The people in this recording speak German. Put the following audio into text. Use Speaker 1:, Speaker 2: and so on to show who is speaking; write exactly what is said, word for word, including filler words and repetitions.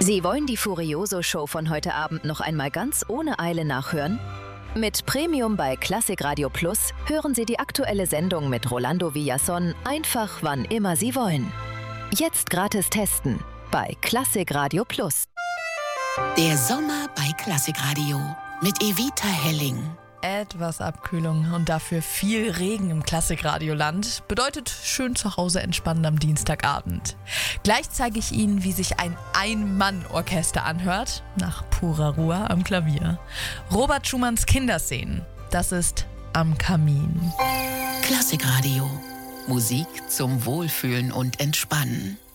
Speaker 1: Sie wollen die Furioso-Show von heute Abend noch einmal ganz ohne Eile nachhören? Mit Premium bei Klassik Radio Plus hören Sie die aktuelle Sendung mit Rolando Villazón einfach wann immer Sie wollen. Jetzt gratis testen bei Klassik Radio Plus.
Speaker 2: Der Sommer bei Klassik Radio mit Evita Helling.
Speaker 3: Etwas Abkühlung und dafür viel Regen im Klassikradioland bedeutet schön zu Hause entspannen am Dienstagabend. Gleich zeige ich Ihnen, wie sich ein Ein-Mann-Orchester anhört, nach purer Ruhe am Klavier. Robert Schumanns Kinderszenen, das ist Am Kamin.
Speaker 2: Klassik Radio, Musik zum Wohlfühlen und Entspannen.